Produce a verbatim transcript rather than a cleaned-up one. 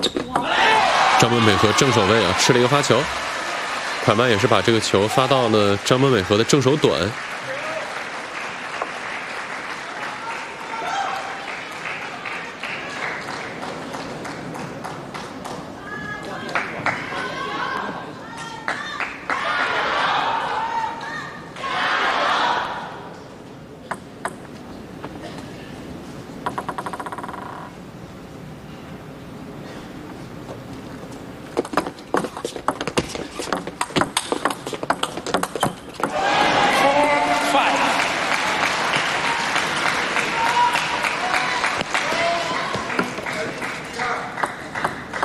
张本美和正手位啊，吃了一个发球。快慢也是把这个球发到了张本美和的正手短。